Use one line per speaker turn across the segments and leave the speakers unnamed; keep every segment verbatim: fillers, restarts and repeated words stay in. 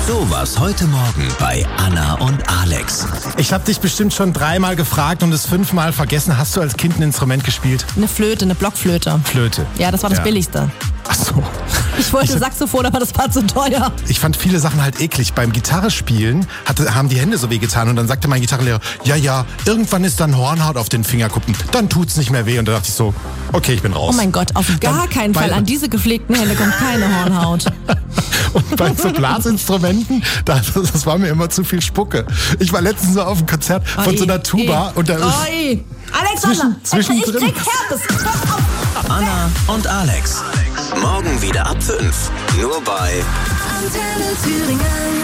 So war's heute Morgen bei Anna und Alex.
Ich habe dich bestimmt schon dreimal gefragt und es fünfmal vergessen. Hast du als Kind ein Instrument gespielt?
Eine Flöte, eine Blockflöte.
Flöte.
Ja, das war das
Ja.
Billigste.
Ach so.
Ich wollte
Ich-
Saxophon, aber das war zu teuer.
Ich fand viele Sachen halt eklig. Beim Gitarrespielen hatte, haben die Hände so weh getan und dann sagte mein Gitarrenlehrer, ja, ja, irgendwann ist dann Hornhaut auf den Fingerkuppen. Dann tut's nicht mehr weh. Und da dachte ich so, okay, ich bin raus.
Oh mein Gott, auf gar
Dann-
keinen Fall.
weil-
An diese gepflegten Hände kommt keine Hornhaut.
Und bei so Blasinstrumenten, das, das war mir immer zu viel Spucke. Ich war letztens so auf einem Konzert von
Oi,
so einer Tuba
oi,
und da ist
oi. Alexander,
Zwischen-
ich
zwischendrin.
krieg Herpes. Hör auf.
Anna und Alex. Morgen wieder ab fünf. Nur bei
Antenne Thüringen.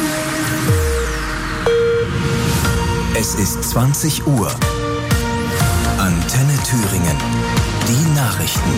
Es ist zwanzig Uhr. Antenne Thüringen. Die Nachrichten.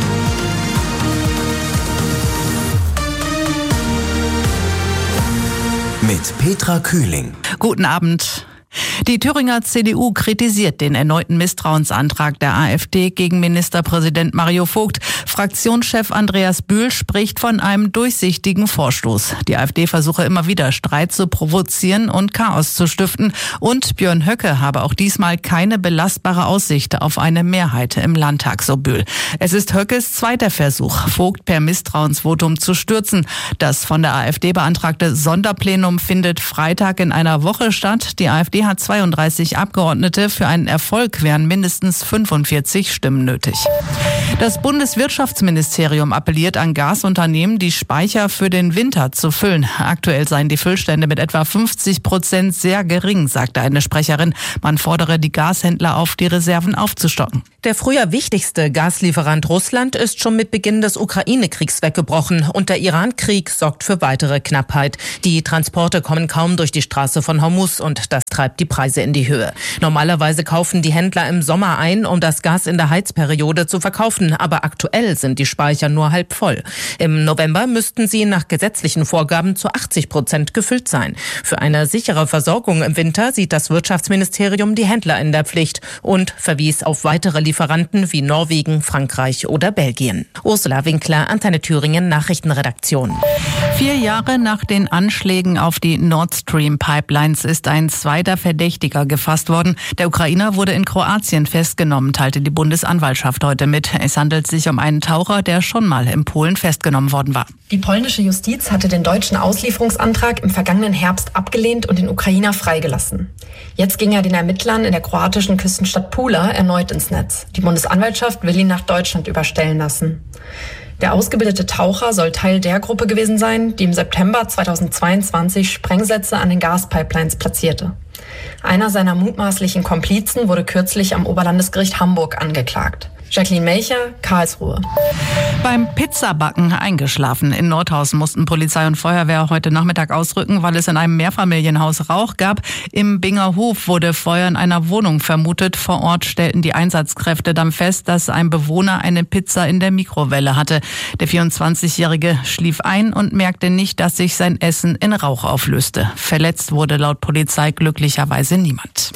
Mit Petra Kühling.
Guten Abend. Die Thüringer C D U kritisiert den erneuten Misstrauensantrag der AfD gegen Ministerpräsident Mario Vogt. Fraktionschef Andreas Bühl spricht von einem durchsichtigen Vorstoß. Die AfD versuche immer wieder Streit zu provozieren und Chaos zu stiften. Und Björn Höcke habe auch diesmal keine belastbare Aussicht auf eine Mehrheit im Landtag, so Bühl. Es ist Höckes zweiter Versuch, Vogt per Misstrauensvotum zu stürzen. Das von der AfD beantragte Sonderplenum findet Freitag in einer Woche statt. Die AfD hat zweiunddreißig Abgeordnete. Für einen Erfolg wären mindestens fünfundvierzig Stimmen nötig. Das Bundeswirtschaftsministerium appelliert an Gasunternehmen, die Speicher für den Winter zu füllen. Aktuell seien die Füllstände mit etwa fünfzig Prozent sehr gering, sagte eine Sprecherin. Man fordere die Gashändler auf, die Reserven aufzustocken.
Der früher wichtigste Gaslieferant Russland ist schon mit Beginn des Ukraine-Kriegs weggebrochen und der Iran-Krieg sorgt für weitere Knappheit. Die Transporte kommen kaum durch die Straße von Hormuz und das treibt die Preise in die Höhe. Normalerweise kaufen die Händler im Sommer ein, um das Gas in der Heizperiode zu verkaufen, aber aktuell sind die Speicher nur halb voll. Im November müssten sie nach gesetzlichen Vorgaben zu achtzig Prozent gefüllt sein. Für eine sichere Versorgung im Winter sieht das Wirtschaftsministerium die Händler in der Pflicht und verwies auf weitere Lieferanten wie Norwegen, Frankreich oder Belgien. Ursula Winkler, Antenne Thüringen, Nachrichtenredaktion.
Vier Jahre nach den Anschlägen auf die Nord Stream Pipelines ist ein zweiter Verdächtiger gefasst worden. Der Ukrainer wurde in Kroatien festgenommen, teilte die Bundesanwaltschaft heute mit. Es handelt sich um einen Taucher, der schon mal in Polen festgenommen worden war.
Die polnische Justiz hatte den deutschen Auslieferungsantrag im vergangenen Herbst abgelehnt und den Ukrainer freigelassen. Jetzt ging er den Ermittlern in der kroatischen Küstenstadt Pula erneut ins Netz. Die Bundesanwaltschaft will ihn nach Deutschland überstellen lassen. Der ausgebildete Taucher soll Teil der Gruppe gewesen sein, die im September zweitausendzweiundzwanzig Sprengsätze an den Gaspipelines platzierte. Einer seiner mutmaßlichen Komplizen wurde kürzlich am Oberlandesgericht Hamburg angeklagt. Jacqueline Melcher, Karlsruhe.
Beim Pizzabacken eingeschlafen. In Nordhausen mussten Polizei und Feuerwehr heute Nachmittag ausrücken, weil es in einem Mehrfamilienhaus Rauch gab. Im Bingerhof wurde Feuer in einer Wohnung vermutet. Vor Ort stellten die Einsatzkräfte dann fest, dass ein Bewohner eine Pizza in der Mikrowelle hatte. Der vierundzwanzigjährige schlief ein und merkte nicht, dass sich sein Essen in Rauch auflöste. Verletzt wurde laut Polizei glücklicherweise niemand.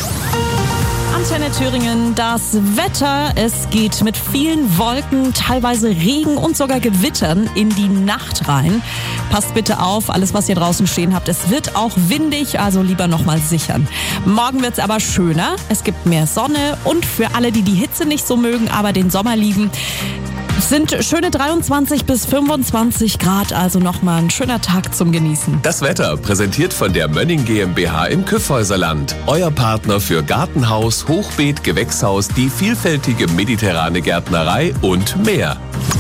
Antenne Thüringen, das Wetter. Es geht mit vielen Wolken, teilweise Regen und sogar Gewittern in die Nacht rein. Passt bitte auf, alles was ihr draußen stehen habt. Es wird auch windig, also lieber nochmal sichern. Morgen wird's aber schöner. Es gibt mehr Sonne und für alle, die die Hitze nicht so mögen, aber den Sommer lieben, sind schöne dreiundzwanzig bis fünfundzwanzig Grad, also nochmal ein schöner Tag zum Genießen.
Das Wetter präsentiert von der Mönning GmbH im Kyffhäuserland. Euer Partner für Gartenhaus, Hochbeet, Gewächshaus, die vielfältige mediterrane Gärtnerei und mehr.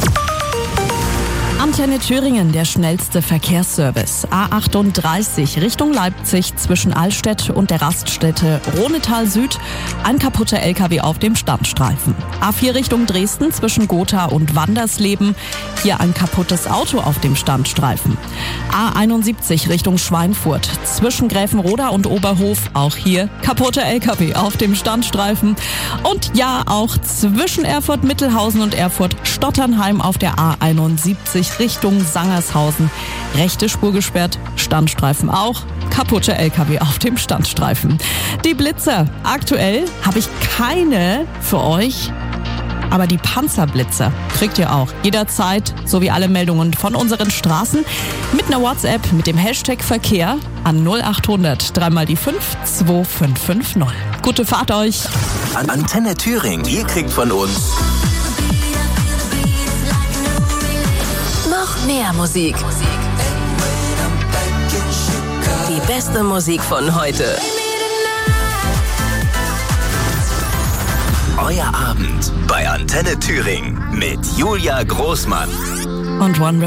Antenne Thüringen, der schnellste Verkehrsservice. A achtunddreißig Richtung Leipzig zwischen Allstedt und der Raststätte Ronetal Süd. Ein kaputter L K W auf dem Standstreifen. A vier Richtung Dresden zwischen Gotha und Wandersleben. Hier ein kaputtes Auto auf dem Standstreifen. A einundsiebzig Richtung Schweinfurt zwischen Gräfenroda und Oberhof. Auch hier kaputter L K W auf dem Standstreifen. Und ja, auch zwischen Erfurt-Mittelhausen und Erfurt-Stotternheim auf der A einundsiebzig Richtung Sangershausen. Rechte Spur gesperrt, Standstreifen auch, kaputte L K W auf dem Standstreifen. Die Blitzer. Aktuell habe ich keine für euch. Aber die Panzerblitze kriegt ihr auch jederzeit, sowie alle Meldungen von unseren Straßen, mit einer WhatsApp mit dem Hashtag Verkehr an null acht hundert dreimal die fünf zwei fünf fünf null. Gute Fahrt euch!
An Antenne Thüringen, ihr kriegt von uns
Noch mehr Musik. Die beste Musik von heute.
Euer Abend bei Antenne Thüringen mit Julia Großmann.
Und One